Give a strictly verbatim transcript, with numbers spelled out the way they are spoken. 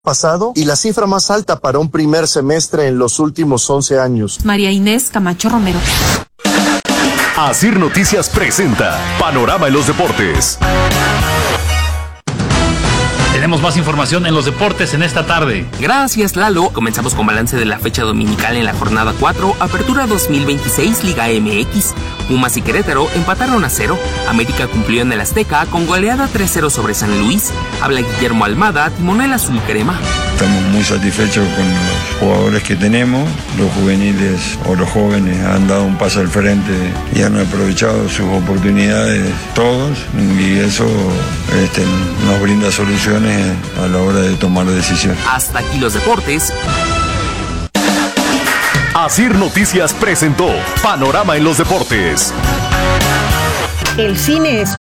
pasado y la cifra más alta para un primer semestre en los últimos once años. María Inés Camacho Romero. Asir Noticias presenta Panorama en los Deportes. Tenemos más información en los deportes en esta tarde. Gracias, Lalo. Comenzamos con balance de la fecha dominical en la jornada cuatro, Apertura dos mil veintiséis, Liga M X. Pumas y Querétaro empataron a cero. América cumplió en el Azteca con goleada tres cero sobre San Luis. Habla Guillermo Almada, timonel azul crema. Estamos muy satisfechos con los jugadores que tenemos. Los juveniles o los jóvenes han dado un paso al frente y han aprovechado sus oportunidades todos, y eso este, nos brinda soluciones a la hora de tomar decisiones. Hasta aquí los deportes. Asir Noticias presentó Panorama en los Deportes. El cine es